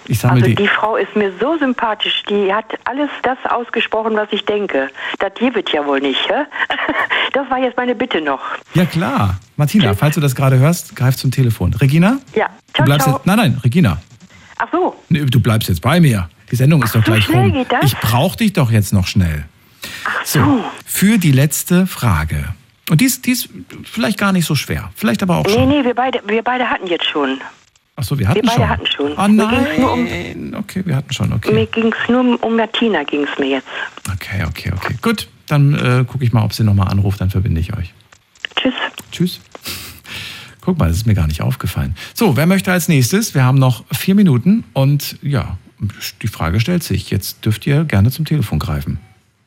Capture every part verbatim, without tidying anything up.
Ich sammle also die. die Frau ist mir so sympathisch. Die hat alles das ausgesprochen, was ich denke. Das hier wird ja wohl nicht, hä? Das war jetzt meine Bitte noch. Ja klar. Martina, falls du das gerade hörst, greif zum Telefon. Regina? Ja. Du bleibst ciao. jetzt, nein, nein, Regina. Ach so. Nee, du bleibst jetzt bei mir. Die Sendung ist Ach, doch so gleich schnell rum. geht das? Ich brauche dich doch jetzt noch schnell. Ach So, so. für die letzte Frage. Und die ist, die ist vielleicht gar nicht so schwer. Vielleicht aber auch Nee, schon. nee, wir beide, wir beide hatten jetzt schon. Ach so, wir hatten Wir beide schon. hatten schon. Oh Mir ging's nur um- nein. Okay, wir hatten schon. Okay. Mir ging es nur um, um Martina, ging es mir jetzt. Okay, okay, okay. Gut, dann äh, gucke ich mal, ob sie nochmal anruft, dann verbinde ich euch. Tschüss. Tschüss. Guck mal, das ist mir gar nicht aufgefallen. So, wer möchte als nächstes? Wir haben noch vier Minuten und ja, die Frage stellt sich. Jetzt dürft ihr gerne zum Telefon greifen.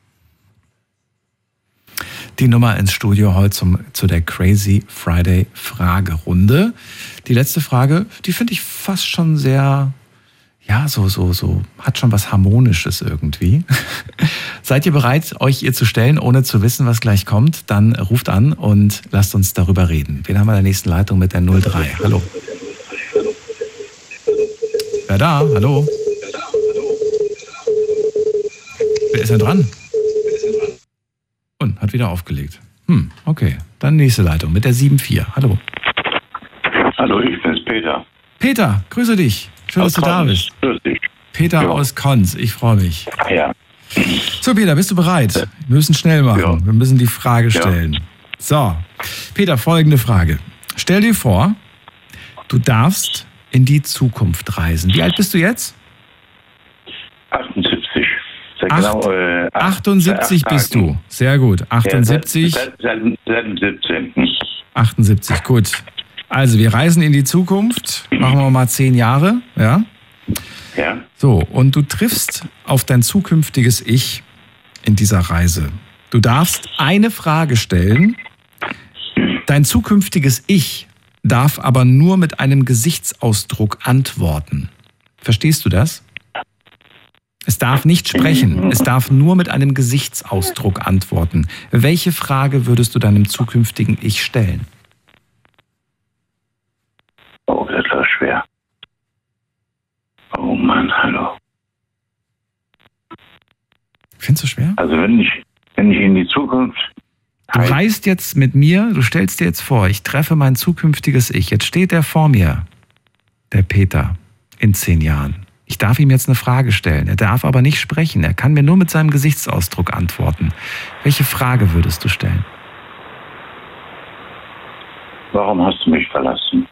Die Nummer ins Studio heute zum, zu der Crazy Friday Fragerunde. Die letzte Frage, die finde ich fast schon sehr, ja, so, so, so, hat schon was Harmonisches irgendwie. Seid ihr bereit, euch ihr zu stellen, ohne zu wissen, was gleich kommt? Dann ruft an und lasst uns darüber reden. Wen haben wir in der nächsten Leitung mit der null drei? Hallo. Wer da? Hallo. Wer ist denn dran? Und hat wieder aufgelegt. Hm, okay. Dann nächste Leitung mit der sieben vier. Hallo. Hallo, ich bin's, Peter. Peter, grüße dich. Schön, dass du da bist. Grüß dich. Peter Ja. aus Konz, ich freue mich. Ja. So, Peter, bist du bereit? Wir müssen schnell machen. Ja. Wir müssen die Frage Ja. stellen. So, Peter, folgende Frage. Stell dir vor, du darfst in die Zukunft reisen. Wie alt bist du jetzt? achtundsiebzig. Sehr Acht- genau, äh, acht- achtundsiebzig seit acht bist Tagen. du. Sehr gut. achtundsiebzig, Ja, seit, seit, seit dem siebzehnten achtundsiebzig, gut. Also, wir reisen in die Zukunft. Machen wir mal zehn Jahre, ja? Ja. So, und du triffst auf dein zukünftiges Ich in dieser Reise. Du darfst eine Frage stellen. Dein zukünftiges Ich darf aber nur mit einem Gesichtsausdruck antworten. Verstehst du das? Es darf nicht sprechen, es darf nur mit einem Gesichtsausdruck antworten. Welche Frage würdest du deinem zukünftigen Ich stellen? Oh, das war schwer. Oh Mann, hallo. Findest du schwer? Also wenn ich, wenn ich in die Zukunft... Du reist jetzt mit mir, du stellst dir jetzt vor, ich treffe mein zukünftiges Ich. Jetzt steht er vor mir, der Peter, in zehn Jahren. Ich darf ihm jetzt eine Frage stellen. Er darf aber nicht sprechen. Er kann mir nur mit seinem Gesichtsausdruck antworten. Welche Frage würdest du stellen? Warum hast du mich verlassen?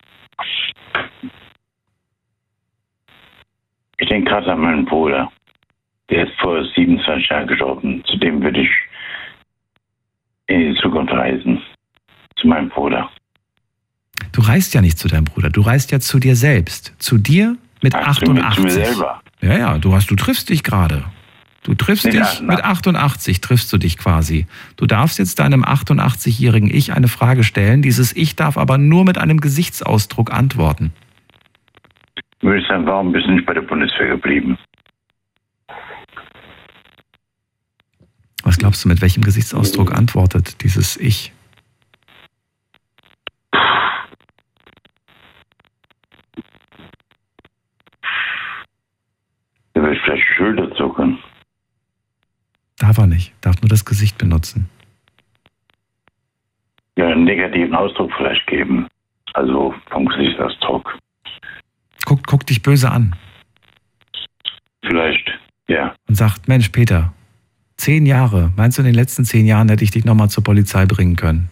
Ich denke gerade an meinen Bruder. Der ist vor siebenundzwanzig Jahren gestorben. Zu dem würde ich in die Zukunft reisen. Zu meinem Bruder. Du reist ja nicht zu deinem Bruder, du reist ja zu dir selbst. Zu dir mit Ach, zu mir- achtundachtzig. Zu mir selber. Ja, ja, du hast, du triffst dich gerade. Du triffst Nee, dich na, na. mit achtundachtzig, triffst du dich quasi. Du darfst jetzt deinem achtundachtzigjährigen Ich eine Frage stellen. Dieses Ich darf aber nur mit einem Gesichtsausdruck antworten. Würde ich sagen, warum bist du nicht bei der Bundeswehr geblieben? Was glaubst du, mit welchem Gesichtsausdruck antwortet dieses Ich? Da würde ich vielleicht die Schulter zucken. Darf er nicht, darf nur das Gesicht benutzen. Ja, einen negativen Ausdruck vielleicht geben. Also vom Gesichtsausdruck. Guck, guck dich böse an Vielleicht, ja. und sagt, Mensch Peter, zehn Jahre, meinst du in den letzten zehn Jahren hätte ich dich nochmal zur Polizei bringen können?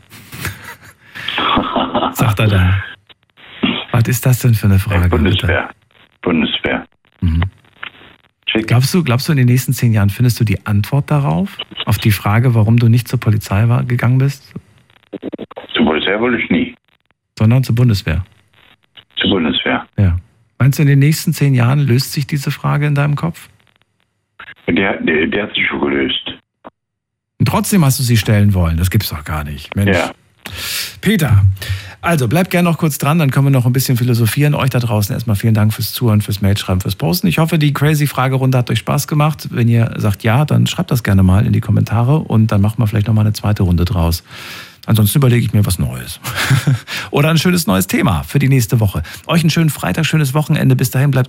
Sagt er dann. Was ist das denn für eine Frage? Bundeswehr. Bundeswehr. Mhm. Schick. Glaubst du, glaubst du, in den nächsten zehn Jahren findest du die Antwort darauf? Auf die Frage, warum du nicht zur Polizei war, gegangen bist, Zur Polizei wollte ich nie. sondern zur Bundeswehr? Zur Bundeswehr. Ja. Meinst du, in den nächsten zehn Jahren löst sich diese Frage in deinem Kopf? Der, der, der hat sich schon gelöst. Und trotzdem hast du sie stellen wollen. Das gibt's doch gar nicht. Mensch. Ja. Peter, also bleibt gerne noch kurz dran, dann können wir noch ein bisschen philosophieren. Euch da draußen erstmal vielen Dank fürs Zuhören, fürs Mailschreiben, fürs Posten. Ich hoffe, die Crazy-Fragerunde hat euch Spaß gemacht. Wenn ihr sagt ja, dann schreibt das gerne mal in die Kommentare und dann machen wir vielleicht nochmal eine zweite Runde draus. Ansonsten überlege ich mir was Neues. Oder ein schönes neues Thema für die nächste Woche. Euch einen schönen Freitag, schönes Wochenende. Bis dahin bleibt